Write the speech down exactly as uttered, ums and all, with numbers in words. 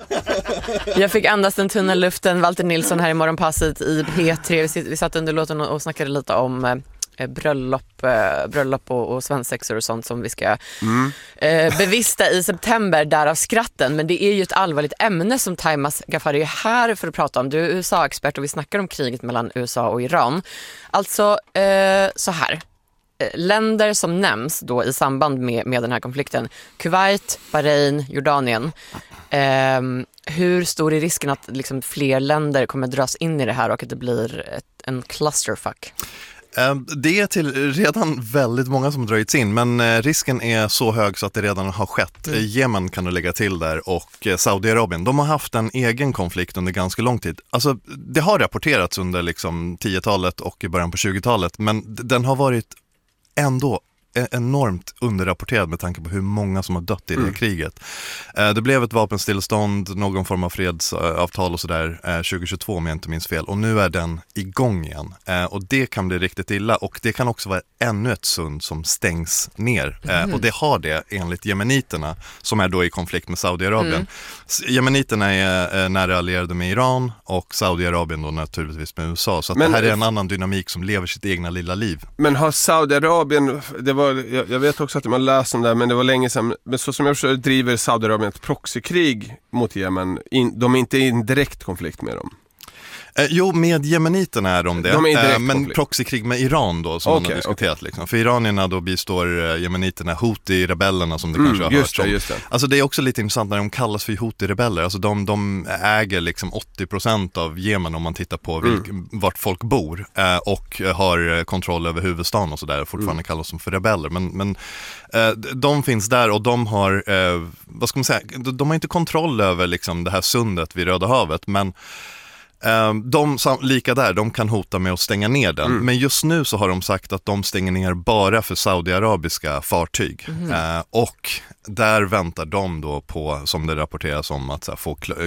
Jag fick andas den tunna luften. Walter Nilsson här i Morgonpasset i P tre. Vi satt under låten och snackade lite om bröllop, bröllop och, och svensexor och sånt som vi ska mm. eh, bevista i september, därav skratten. Men det är ju ett allvarligt ämne som Taimas Ghaffari är här för att prata om. Du är U S A-expert och vi snackar om kriget mellan U S A och Iran. Alltså eh, så här. Länder som nämns då i samband med, med den här konflikten: Kuwait, Bahrain, Jordanien. Eh, hur stor är risken att liksom fler länder kommer dras in i det här och att det blir ett, en clusterfuck? Det är till redan väldigt många som dragits in, men risken är så hög så att det redan har skett. Mm. Jemen kan du lägga till där och Saudiarabien. De har haft en egen konflikt under ganska lång tid. Alltså, det har rapporterats under liksom tiotalet och i början på tjugotalet, men den har varit ändå enormt underrapporterad med tanke på hur många som har dött i det mm. kriget. Det blev ett vapenstillstånd, någon form av fredsavtal och sådär tjugohundratjugotvå om jag inte minns fel. Och nu är den igång igen. Och det kan bli riktigt illa. Och det kan också vara ännu ett sund som stängs ner. Mm. Och det har det enligt jemeniterna som är då i konflikt med Saudiarabien. Mm. Jemeniterna är nära allierade med Iran och Saudiarabien då naturligtvis med U S A. Så att men, det här är en annan dynamik som lever sitt egna lilla liv. Men har Saudiarabien, det var Jag, jag vet också att man läser om det här, men det var länge sedan. Men så som jag förstår driver Saudiarabien ett proxykrig mot Jemen. In, de är inte i en direkt konflikt med dem. Eh, jo, med jemeniterna är de det. De är eh, men proxykrig med Iran då, som okay, man har diskuterat. Okay. Liksom. För iranierna då bistår eh, jemeniterna Houthi-rebellerna som det mm, kanske har just hört det, om. just det. Alltså det är också lite intressant när de kallas för Houthi-rebeller. Alltså de, de äger liksom åttio procent av Jemen om man tittar på vilk, mm. vart folk bor. Eh, och har kontroll över huvudstaden och sådär. Och fortfarande mm. kallas de för rebeller. Men, men eh, de finns där och de har, eh, vad ska man säga, de, de har inte kontroll över liksom, det här sundet vid Röda havet. Men de, lika där, de kan hota med att stänga ner den. Mm. Men just nu så har de sagt att de stänger ner bara för saudiarabiska fartyg. Mm. Eh, och där väntar de då på, som det rapporteras om, att så här, få